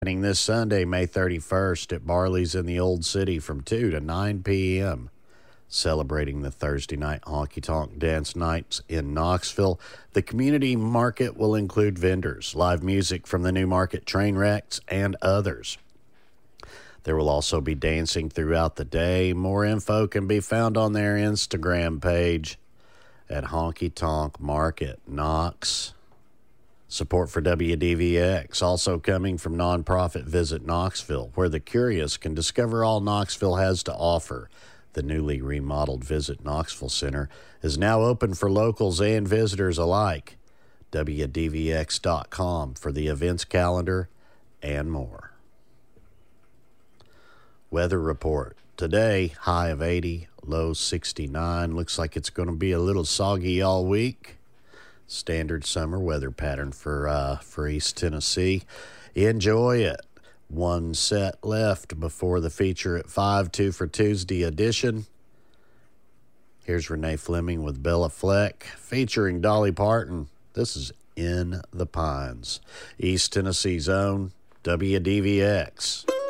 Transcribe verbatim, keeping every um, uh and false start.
Happening this Sunday, May thirty-first at Barley's in the Old City from two to nine p.m. Celebrating the Thursday night honky tonk dance nights in Knoxville. The community market will include vendors, live music from the New Market train wrecks, and others. There will also be dancing throughout the day. More info can be found on their Instagram page at Honky Tonk Market Knox. Support for W D V X also coming from nonprofit Visit Knoxville, where the curious can discover all Knoxville has to offer. The newly remodeled Visit Knoxville Center is now open for locals and visitors alike. W D V X dot com for the events calendar and more. Weather report. Today, high of eighty, low sixty-nine. Looks like it's going to be a little soggy all week. Standard summer weather pattern for uh, for East Tennessee. Enjoy it. One set left before the feature at five, two for Tuesday edition. Here's Renee Fleming with Bella Fleck featuring Dolly Parton. This is In the Pines. East Tennessee's own W D V X.